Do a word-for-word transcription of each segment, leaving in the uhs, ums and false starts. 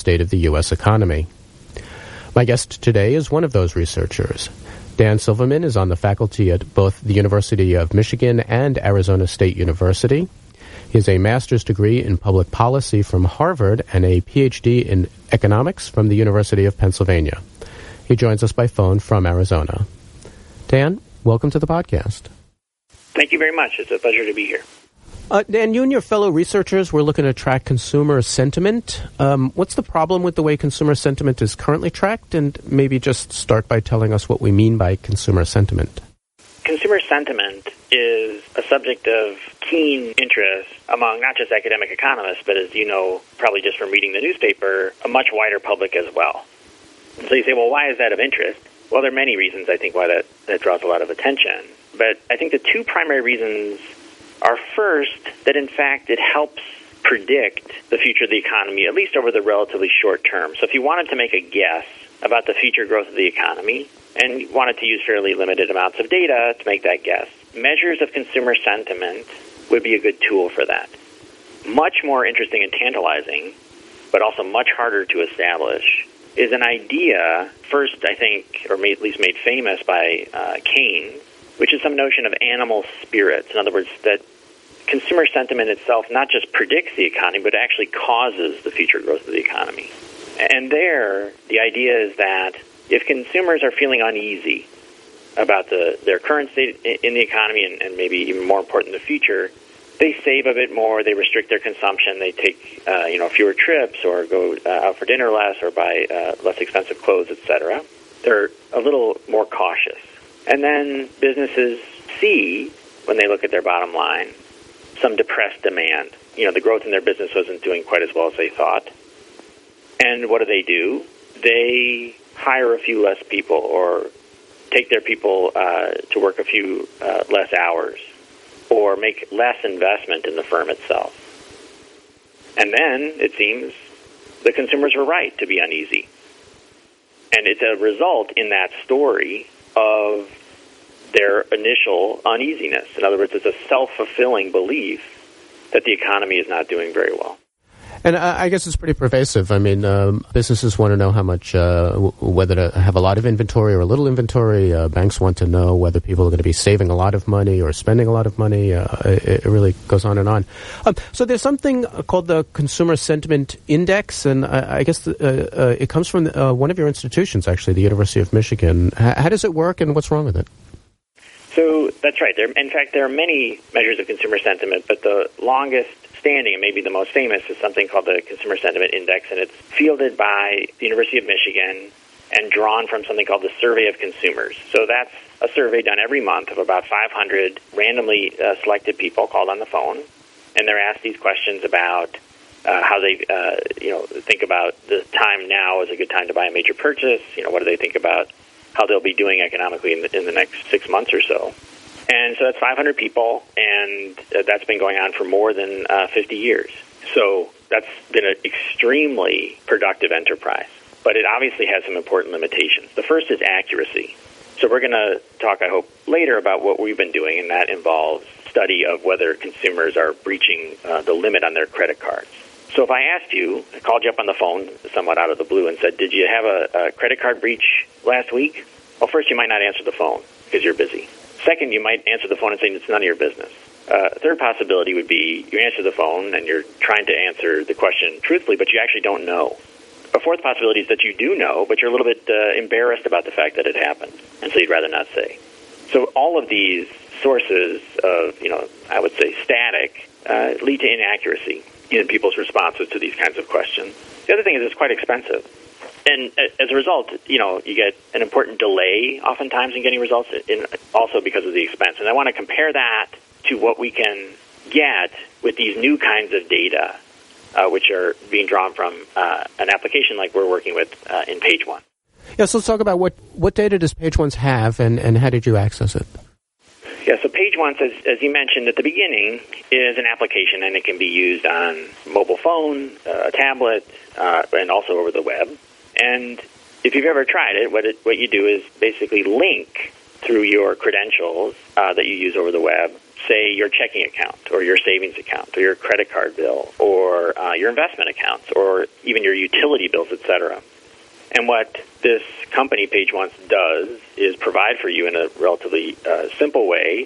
state of the U S economy. My guest today is one of those researchers. Dan Silverman is on the faculty at both the University of Michigan and Arizona State University. He has a master's degree in public policy from Harvard and a P H D in economics from the University of Pennsylvania. He joins us by phone from Arizona. Dan, welcome to the podcast. Thank you very much. It's a pleasure to be here. Uh, Dan, you and your fellow researchers were looking to track consumer sentiment. Um, what's the problem with the way consumer sentiment is currently tracked? And maybe just start by telling us what we mean by consumer sentiment. Consumer sentiment is a subject of keen interest among not just academic economists, but as you know, probably just from reading the newspaper, a much wider public as well. And so you say, well, why is that of interest? Well, there are many reasons, I think, why that, that draws a lot of attention. But I think the two primary reasons are first, that in fact it helps predict the future of the economy, at least over the relatively short term. So if you wanted to make a guess about the future growth of the economy, and wanted to use fairly limited amounts of data to make that guess, measures of consumer sentiment would be a good tool for that. Much more interesting and tantalizing, but also much harder to establish, is an idea, first, I think, or made, at least made famous by uh, Keynes, which is some notion of animal spirits. In other words, that consumer sentiment itself not just predicts the economy, but actually causes the future growth of the economy. And there, the idea is that if consumers are feeling uneasy about the, their current state in the economy and, and maybe even more important, the future, they save a bit more, they restrict their consumption, they take uh, you know fewer trips or go uh, out for dinner less or buy uh, less expensive clothes, et cetera. They're a little more cautious. And then businesses see, when they look at their bottom line, some depressed demand. You know, the growth in their business wasn't doing quite as well as they thought. And what do they do? They hire a few less people or take their people uh, to work a few uh, less hours or make less investment in the firm itself. And then, it seems, the consumers were right to be uneasy. And it's a result in that story of their initial uneasiness. In other words, it's a self-fulfilling belief that the economy is not doing very well. And I guess it's pretty pervasive. I mean, um, businesses want to know how much, uh, w- whether to have a lot of inventory or a little inventory. Uh, banks want to know whether people are going to be saving a lot of money or spending a lot of money. Uh, it, it really goes on and on. Um, so there's something called the Consumer Sentiment Index, and I, I guess the, uh, uh, it comes from uh, one of your institutions, actually, the University of Michigan. H- how does it work, and what's wrong with it? So that's right. There, in fact, there are many measures of consumer sentiment, but the longest standing and maybe the most famous is something called the Consumer Sentiment Index, and it's fielded by the University of Michigan and drawn from something called the Survey of Consumers. So that's a survey done every month of about five hundred randomly uh, selected people called on the phone, and they're asked these questions about uh, how they, uh, you know, think about the time now is a good time to buy a major purchase. You know, what do they think about how they'll be doing economically in the, in the next six months or so. And so that's five hundred people, and uh, that's been going on for more than uh, fifty years. So that's been an extremely productive enterprise. But it obviously has some important limitations. The first is accuracy. So we're going to talk, I hope, later about what we've been doing, and that involves study of whether consumers are breaching uh, the limit on their credit cards. So if I asked you, I called you up on the phone somewhat out of the blue and said, did you have a, a credit card breach last week? Well, first, you might not answer the phone because you're busy. Second, you might answer the phone and say it's none of your business. Uh, third possibility would be you answer the phone and you're trying to answer the question truthfully, but you actually don't know. A fourth possibility is that you do know, but you're a little bit uh, embarrassed about the fact that it happened, and so you'd rather not say. So all of these sources of, you know, I would say static, uh, lead to inaccuracy in people's responses to these kinds of questions. The other thing is it's quite expensive. And as a result, you know, you get an important delay oftentimes in getting results, in, also because of the expense. And I want to compare that to what we can get with these new kinds of data, uh, which are being drawn from uh, an application like we're working with uh, in PageOne. Yeah, so let's talk about what, what data does PageOne have, and, and how did you access it? Yeah, so PageOne, as, as you mentioned at the beginning, is an application, and it can be used on mobile phone, uh, a tablet, uh, and also over the web. And if you've ever tried it, what it, what you do is basically link through your credentials uh, that you use over the web say, your checking account or your savings account or your credit card bill or uh, your investment accounts or even your utility bills, et cetera. And what this company, Page Once, does is provide for you in a relatively uh, simple way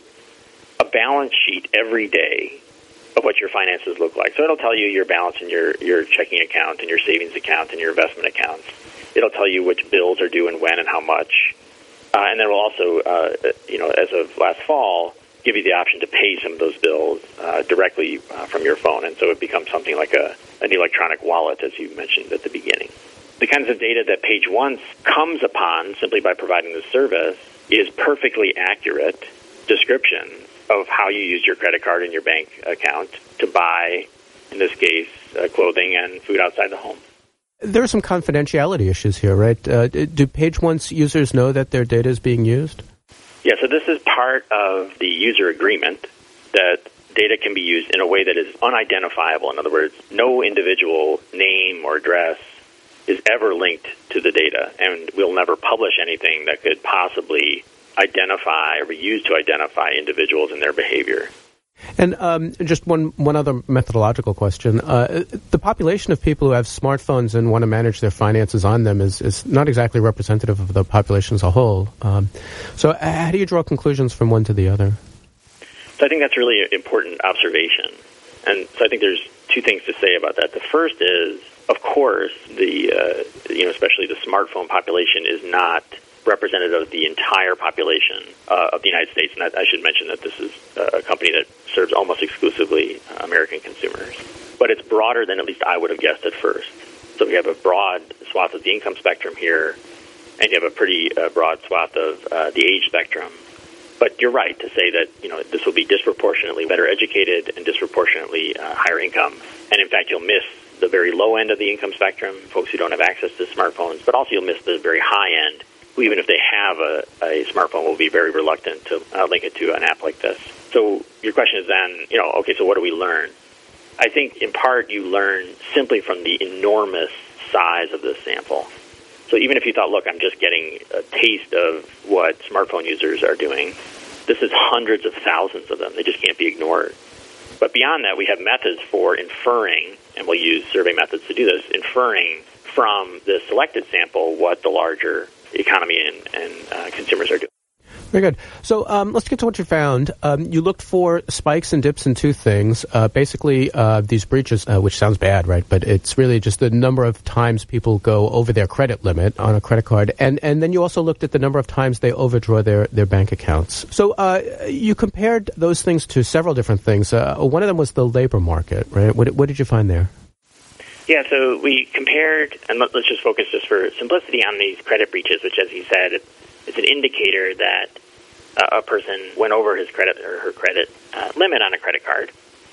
a balance sheet every day of what your finances look like. So it'll tell you your balance in your, your checking account and your savings account and your investment accounts. It'll tell you which bills are due and when and how much. Uh, and then we'll also, uh, you know, as of last fall, give you the option to pay some of those bills uh, directly uh, from your phone. And so it becomes something like a an electronic wallet, as you mentioned at the beginning. The kinds of data that Page Once comes upon simply by providing this service is perfectly accurate descriptions of how you use your credit card and your bank account to buy, in this case, uh, clothing and food outside the home. There are some confidentiality issues here, right? Uh, do Page Once users know that their data is being used? Yeah, so this is part of the user agreement that data can be used in a way that is unidentifiable. In other words, no individual name or address is ever linked to the data, and we'll never publish anything that could possibly identify or be used to identify individuals and their behavior. And um, just one, one other methodological question. Uh, the population of people who have smartphones and want to manage their finances on them is, is not exactly representative of the population as a whole. Um, so how do you draw conclusions from one to the other? So I think that's really an important observation. And so I think there's two things to say about that. The first is, of course, the uh, you know, especially the smartphone population is not representative of the entire population uh, of the United States. And I, I should mention that this is a company that serves almost exclusively uh, American consumers. But it's broader than at least I would have guessed at first. So we have a broad swath of the income spectrum here, and you have a pretty uh, broad swath of uh, the age spectrum. But you're right to say that, you know, this will be disproportionately better educated and disproportionately uh, higher income. And in fact, you'll miss the very low end of the income spectrum, folks who don't have access to smartphones, but also you'll miss the very high end, who even if they have a, a smartphone will be very reluctant to uh, link it to an app like this. So your question is then, you know, okay, so what do we learn? I think in part you learn simply from the enormous size of this sample. So even if you thought, look, I'm just getting a taste of what smartphone users are doing, this is hundreds of thousands of them. They just can't be ignored. But beyond that, we have methods for inferring, and we'll use survey methods to do this, inferring from the selected sample what the larger economy and, and uh, consumers are doing. Very good. So um, let's get to what you found. Um, you looked for spikes and dips in two things. Uh, basically, uh, these breaches, uh, which sounds bad, right? But it's really just the number of times people go over their credit limit on a credit card. And, and then you also looked at the number of times they overdraw their, their bank accounts. So uh, you compared those things to several different things. Uh, one of them was the labor market, right? What, what did you find there? Yeah, so we compared, and let's just focus just for simplicity on these credit breaches, which, as you said, it's an indicator that uh, a person went over his credit or her credit uh, limit on a credit card.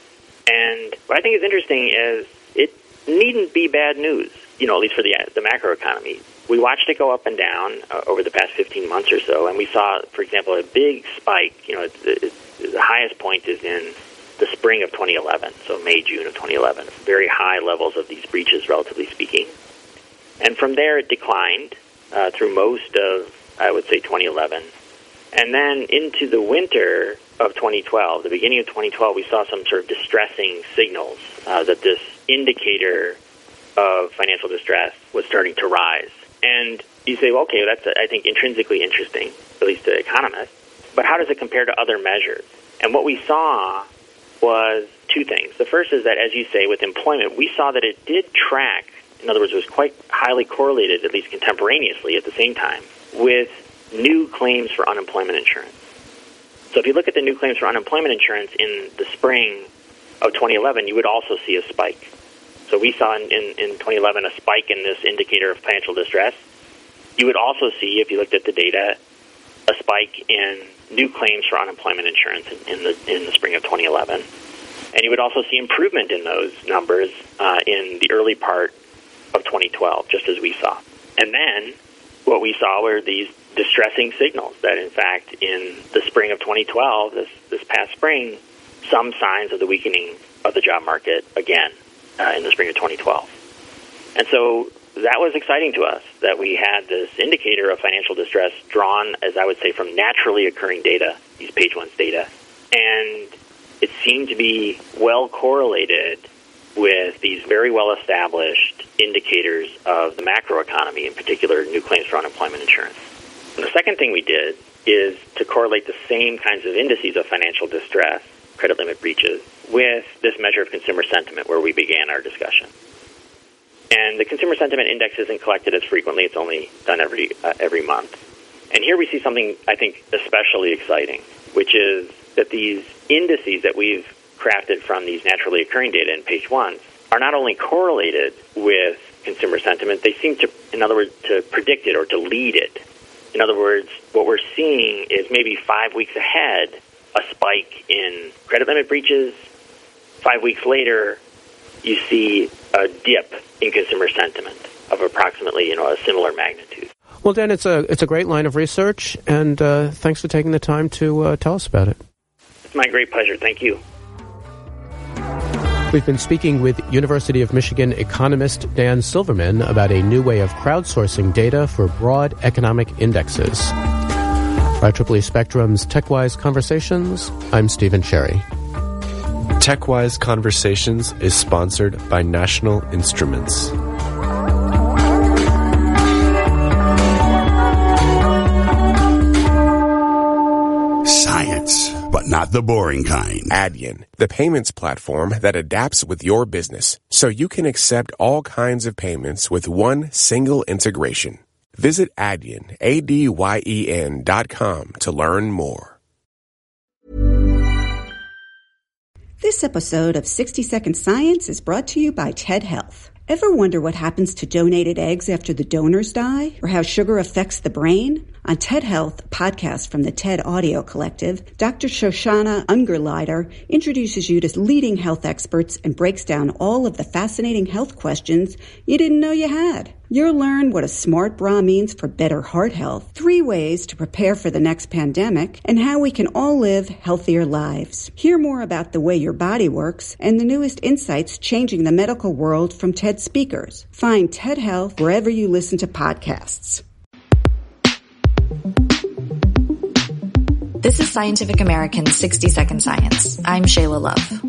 And what I think is interesting is it needn't be bad news, you know, at least for the the macro economy. We watched it go up and down uh, over the past fifteen months or so, and we saw, for example, a big spike. You know, it's, it's, the highest point is in the spring of twenty eleven, so May, June of twenty eleven. Very high levels of these breaches, relatively speaking. And from there, it declined uh, through most of, I would say, twenty eleven. And then into the winter of twenty twelve, the beginning of twenty twelve, we saw some sort of distressing signals uh, that this indicator of financial distress was starting to rise. And you say, well, okay, that's, I think, intrinsically interesting, at least to economists. But how does it compare to other measures? And what we saw was two things. The first is that, as you say, with employment, we saw that it did track, in other words, it was quite highly correlated, at least contemporaneously at the same time, with new claims for unemployment insurance. So if you look at the new claims for unemployment insurance in the spring of twenty eleven, you would also see a spike. So we saw in, in, in twenty eleven a spike in this indicator of financial distress. You would also see, if you looked at the data, a spike in new claims for unemployment insurance in, in the in the spring of twenty eleven. And you would also see improvement in those numbers uh, in the early part of twenty twelve, just as we saw. And then what we saw were these distressing signals that, in fact, in the spring of twenty twelve, this, this past spring, some signs of the weakening of the job market again uh, in the spring of twenty twelve. And so that was exciting to us, that we had this indicator of financial distress drawn, as I would say, from naturally occurring data, these Page Once data, And it seemed to be well correlated with these very well-established indicators of the macroeconomy, in particular new claims for unemployment insurance. And the second thing we did is to correlate the same kinds of indices of financial distress, credit limit breaches, with this measure of consumer sentiment where we began our discussion. And the consumer sentiment index isn't collected as frequently. It's only done every uh, every month. And here we see something, I think, especially exciting, which is that these indices that we've crafted from these naturally occurring data in page one are not only correlated with consumer sentiment, they seem to, in other words, to predict it or to lead it. In other words, what we're seeing is maybe five weeks ahead, a spike in credit limit breaches. Five weeks later, you see a dip in consumer sentiment of approximately, you know, a similar magnitude. Well, Dan, it's a it's a great line of research, and uh, thanks for taking the time to uh, tell us about it. It's my great pleasure. Thank you. We've been speaking with University of Michigan economist Dan Silverman about a new way of crowdsourcing data for broad economic indexes. For I triple E Spectrum's TechWise Conversations, I'm Stephen Cherry. TechWise Conversations is sponsored by National Instruments. Science, but not the boring kind. Adyen, the payments platform that adapts with your business so you can accept all kinds of payments with one single integration. Visit Adyen, A D Y E N dot com to learn more. This episode of sixty second Science is brought to you by TED Health. Ever wonder what happens to donated eggs after the donors die? Or how sugar affects the brain? On TED Health, a podcast from the TED Audio Collective, Doctor Shoshana Ungerleider introduces you to leading health experts and breaks down all of the fascinating health questions you didn't know you had. You'll learn what a smart bra means for better heart health, three ways to prepare for the next pandemic, and how we can all live healthier lives. Hear more about the way your body works and the newest insights changing the medical world from TED speakers. Find TED Health wherever you listen to podcasts. This is Scientific American's sixty second Science. I'm Shayla Love.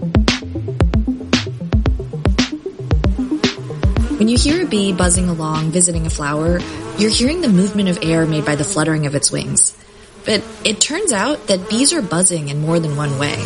When you hear a bee buzzing along, visiting a flower, you're hearing the movement of air made by the fluttering of its wings. But it turns out that bees are buzzing in more than one way.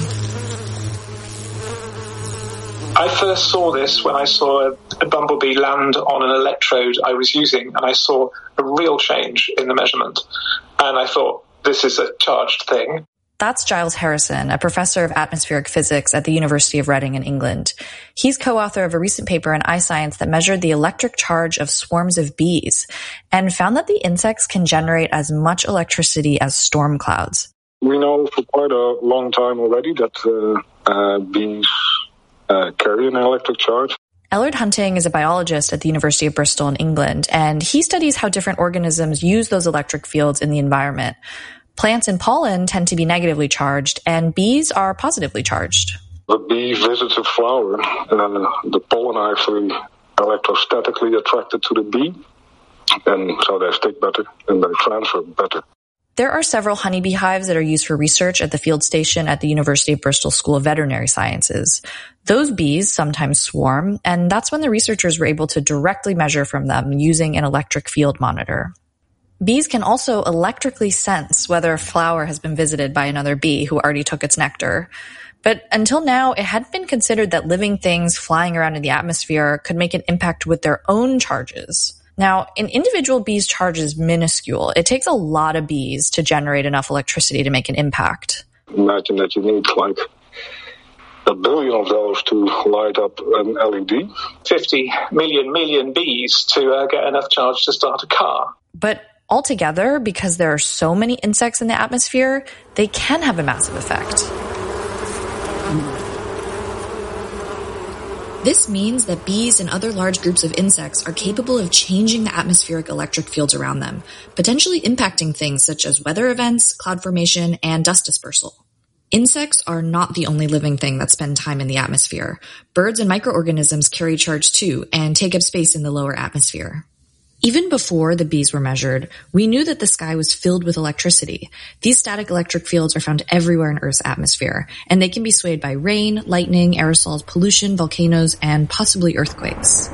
I first saw this when I saw a, a bumblebee land on an electrode I was using, and I saw a real change in the measurement. And I thought, this is a charged thing. That's Giles Harrison, a professor of atmospheric physics at the University of Reading in England. He's co-author of a recent paper in iScience that measured the electric charge of swarms of bees and found that the insects can generate as much electricity as storm clouds. We know for quite a long time already that uh, uh, bees uh, carry an electric charge. Ellard Hunting is a biologist at the University of Bristol in England, and he studies how different organisms use those electric fields in the environment. Plants and pollen tend to be negatively charged, and bees are positively charged. The bee visits a flower, and the pollen are actually electrostatically attracted to the bee, and so they stick better and they transfer better. There are several honeybee hives that are used for research at the field station at the University of Bristol School of Veterinary Sciences. Those bees sometimes swarm, and that's when the researchers were able to directly measure from them using an electric field monitor. Bees can also electrically sense whether a flower has been visited by another bee who already took its nectar. But until now, it hadn't been considered that living things flying around in the atmosphere could make an impact with their own charges. Now, an individual bee's charge is minuscule. It takes a lot of bees to generate enough electricity to make an impact. Imagine that you need like a billion of those to light up an L E D. fifty million million bees to uh, get enough charge to start a car. But altogether, because there are so many insects in the atmosphere, they can have a massive effect. This means that bees and other large groups of insects are capable of changing the atmospheric electric fields around them, potentially impacting things such as weather events, cloud formation, and dust dispersal. Insects are not the only living thing that spend time in the atmosphere. Birds and microorganisms carry charge too and take up space in the lower atmosphere. Even before the bees were measured, we knew that the sky was filled with electricity. These static electric fields are found everywhere in Earth's atmosphere, and they can be swayed by rain, lightning, aerosols, pollution, volcanoes, and possibly earthquakes.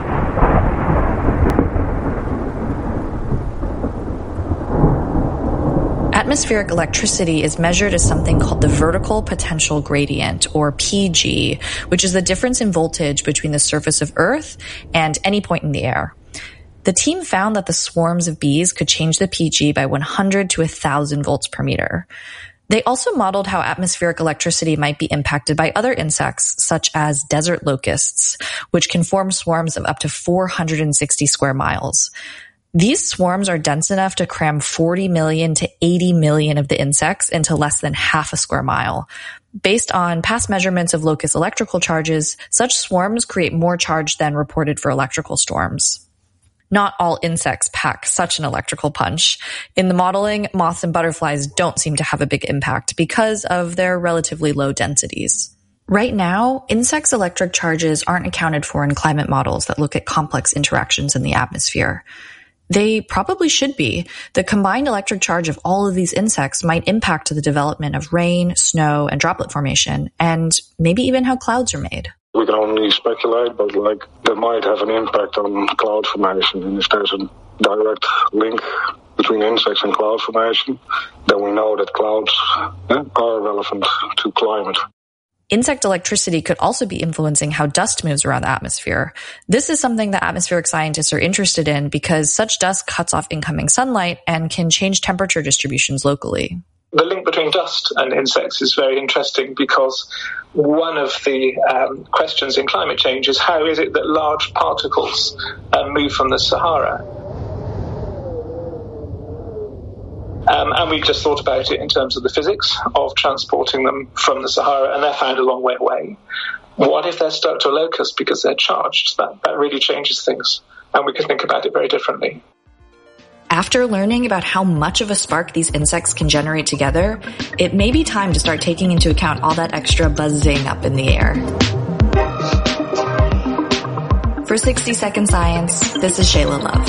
Atmospheric electricity is measured as something called the vertical potential gradient, or P G, which is the difference in voltage between the surface of Earth and any point in the air. The team found that the swarms of bees could change the P G by one hundred to one thousand volts per meter. They also modeled how atmospheric electricity might be impacted by other insects, such as desert locusts, which can form swarms of up to four hundred sixty square miles. These swarms are dense enough to cram forty million to eighty million of the insects into less than half a square mile. Based on past measurements of locust electrical charges, such swarms create more charge than reported for electrical storms. Not all insects pack such an electrical punch. In the modeling, moths and butterflies don't seem to have a big impact because of their relatively low densities. Right now, insects' electric charges aren't accounted for in climate models that look at complex interactions in the atmosphere. They probably should be. The combined electric charge of all of these insects might impact the development of rain, snow, and droplet formation, and maybe even how clouds are made. We can only speculate, but like that might have an impact on cloud formation. And if there's a direct link between insects and cloud formation, then we know that clouds yeah, are relevant to climate. Insect electricity could also be influencing how dust moves around the atmosphere. This is something that atmospheric scientists are interested in because such dust cuts off incoming sunlight and can change temperature distributions locally. The link between dust and insects is very interesting because one of the um, questions in climate change is how is it that large particles uh, move from the Sahara? Um, and we've just thought about it in terms of the physics of transporting them from the Sahara, and they're found a long way away. What if they're stuck to a locust because they're charged? That, that really changes things, and we can think about it very differently. After learning about how much of a spark these insects can generate together, it may be time to start taking into account all that extra buzzing up in the air. For sixty second Science, this is Shayla Love.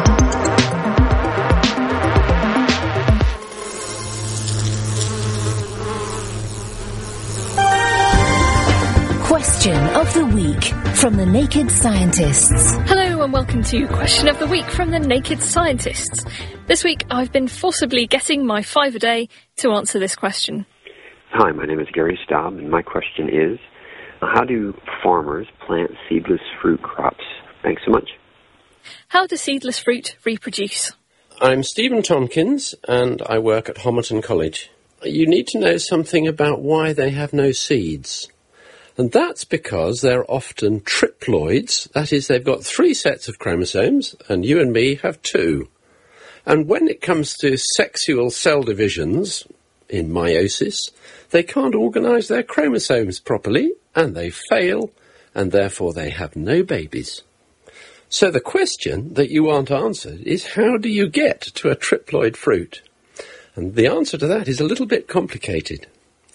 Question of the Week from the Naked Scientists. Hello and welcome to Question of the Week from the Naked Scientists. This week I've been forcibly getting my five a day to answer this question. Hi, my name is Gary Staub and my question is, how do farmers plant seedless fruit crops? Thanks so much. How does seedless fruit reproduce? I'm Stephen Tompkins and I work at Homerton College. You need to know something about why they have no seeds. And that's because they're often triploids, that is, they've got three sets of chromosomes, and you and me have two. And when it comes to sexual cell divisions, in meiosis, they can't organise their chromosomes properly, and they fail, and therefore they have no babies. So the question that you want answered is, how do you get to a triploid fruit? And the answer to that is a little bit complicated.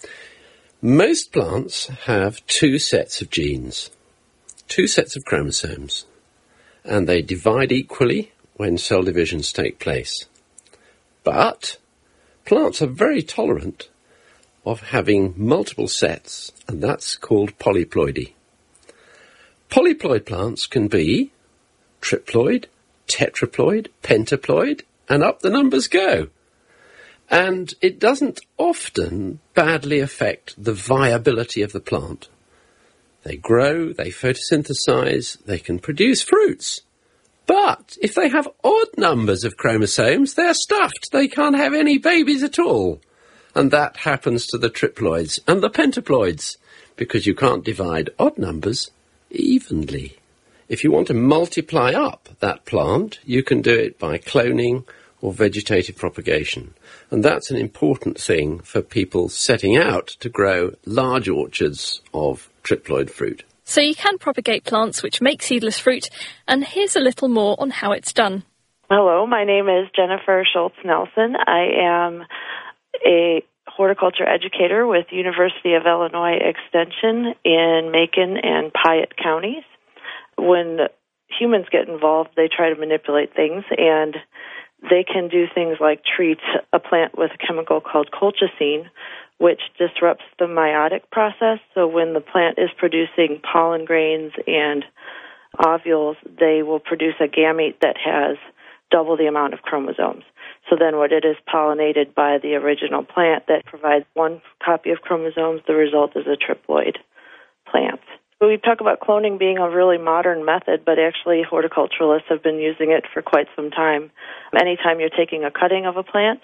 Most plants have two sets of genes, two sets of chromosomes, and they divide equally when cell divisions take place. But plants are very tolerant of having multiple sets, and that's called polyploidy. Polyploid plants can be triploid, tetraploid, pentaploid, and up the numbers go. And it doesn't often badly affect the viability of the plant. They grow, they photosynthesize, they can produce fruits. But if they have odd numbers of chromosomes, they're stuffed. They can't have any babies at all. And that happens to the triploids and the pentaploids, because you can't divide odd numbers evenly. If you want to multiply up that plant, you can do it by cloning or vegetative propagation. And that's an important thing for people setting out to grow large orchards of triploid fruit. So you can propagate plants which make seedless fruit, and here's a little more on how it's done. Hello, my name is Jennifer Schultz-Nelson. I am a horticulture educator with University of Illinois Extension in Macon and Piatt counties. When humans get involved, they try to manipulate things, and they can do things like treat a plant with a chemical called colchicine, which disrupts the meiotic process. So when the plant is producing pollen grains and ovules, they will produce a gamete that has double the amount of chromosomes. So then when it is pollinated by the original plant that provides one copy of chromosomes, the result is a triploid plant. We talk about cloning being a really modern method, but actually horticulturalists have been using it for quite some time. Anytime you're taking a cutting of a plant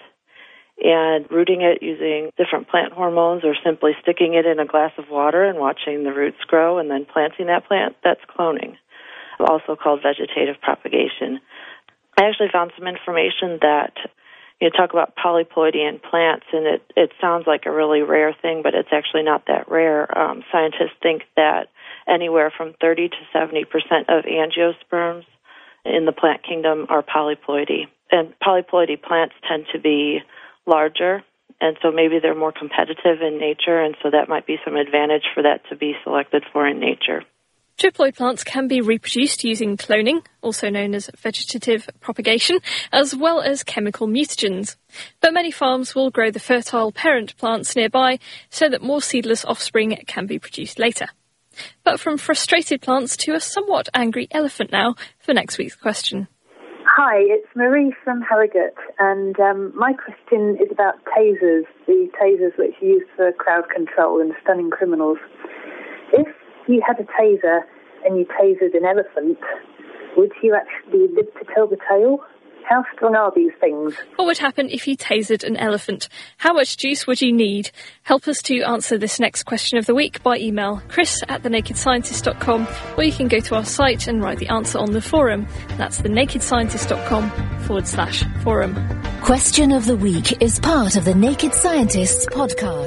and rooting it using different plant hormones or simply sticking it in a glass of water and watching the roots grow and then planting that plant, that's cloning, also called vegetative propagation. I actually found some information that you talk about polyploidy in plants, and it, it sounds like a really rare thing, but it's actually not that rare. Um, scientists think that anywhere from thirty to seventy percent of angiosperms in the plant kingdom are polyploidy. And polyploidy plants tend to be larger, and so maybe they're more competitive in nature, and so that might be some advantage for that to be selected for in nature. Triploid plants can be reproduced using cloning, also known as vegetative propagation, as well as chemical mutagens. But many farms will grow the fertile parent plants nearby so that more seedless offspring can be produced later. But from frustrated plants to a somewhat angry elephant now for next week's question. Hi, it's Marie from Harrogate, and um, my question is about tasers, the tasers which are used for crowd control and stunning criminals. If you had a taser and you tasered an elephant, would you actually live to tell the tale? How strong are these things? What would happen if you tasered an elephant? How much juice would you need? Help us to answer this next question of the week by email chris at the naked scientist dot com, or you can go to our site and write the answer on the forum. That's the naked scientist dot com forward slash forum. Question of the Week is part of the Naked Scientists podcast.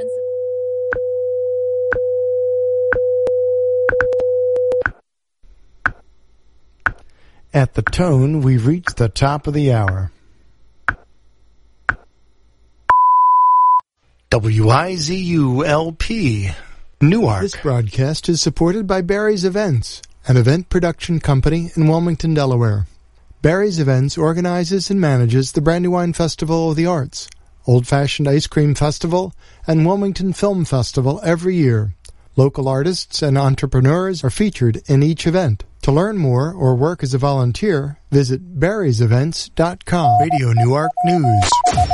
At the tone, we've reached the top of the hour. W I Z U L P, Newark. This broadcast is supported by Barry's Events, an event production company in Wilmington, Delaware. Barry's Events organizes and manages the Brandywine Festival of the Arts, Old Fashioned Ice Cream Festival, and Wilmington Film Festival every year. Local artists and entrepreneurs are featured in each event. To learn more or work as a volunteer, visit barrys events dot com. Radio Newark News.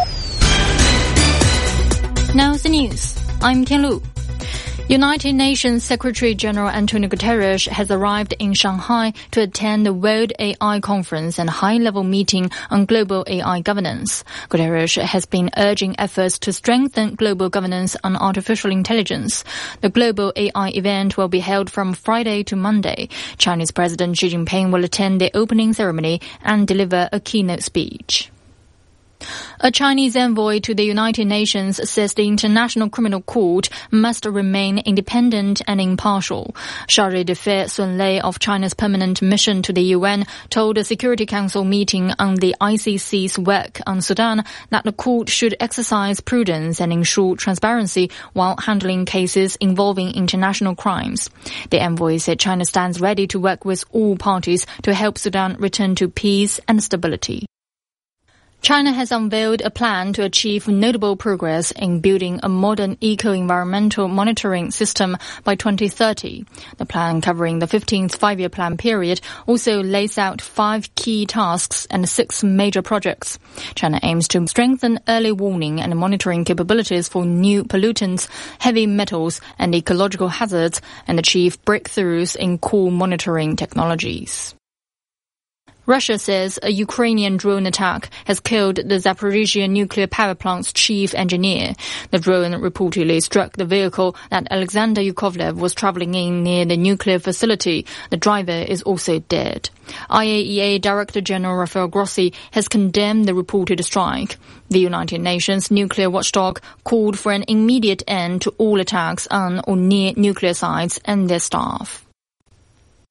Now the news. I'm Tianlu. United Nations Secretary-General Antonio Guterres has arrived in Shanghai to attend the World A I Conference and high-level meeting on global A I governance. Guterres has been urging efforts to strengthen global governance on artificial intelligence. The global A I event will be held from Friday to Monday. Chinese President Xi Jinping will attend the opening ceremony and deliver a keynote speech. A Chinese envoy to the United Nations says the International Criminal Court must remain independent and impartial. Chargé d'Affaires Sun Lei of China's permanent mission to the U N told a Security Council meeting on the I C C's work on Sudan that the court should exercise prudence and ensure transparency while handling cases involving international crimes. The envoy said China stands ready to work with all parties to help Sudan return to peace and stability. China has unveiled a plan to achieve notable progress in building a modern eco-environmental monitoring system by twenty thirty. The plan, covering the fifteenth five-year plan period, also lays out five key tasks and six major projects. China aims to strengthen early warning and monitoring capabilities for new pollutants, heavy metals, and ecological hazards, and achieve breakthroughs in core monitoring technologies. Russia says a Ukrainian drone attack has killed the Zaporizhzhia nuclear power plant's chief engineer. The drone reportedly struck the vehicle that Alexander Yakovlev was traveling in near the nuclear facility. The driver is also dead. I A E A Director General Rafael Grossi has condemned the reported strike. The United Nations nuclear watchdog called for an immediate end to all attacks on or near nuclear sites and their staff.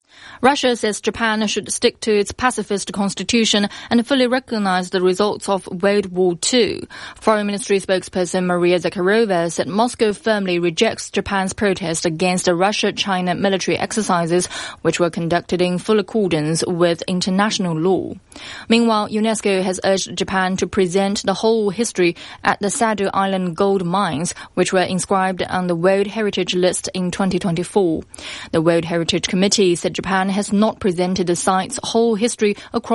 Russia says Japan should stick to its pacifist constitution and fully recognize the results of World War Two. Foreign Ministry spokesperson Maria Zakharova said Moscow firmly rejects Japan's protest against the Russia-China military exercises, which were conducted in full accordance with international law. Meanwhile, UNESCO has urged Japan to present the whole history at the Sado Island gold mines, which were inscribed on the World Heritage List in twenty twenty-four. The World Heritage Committee said Japan has not presented the site's whole history across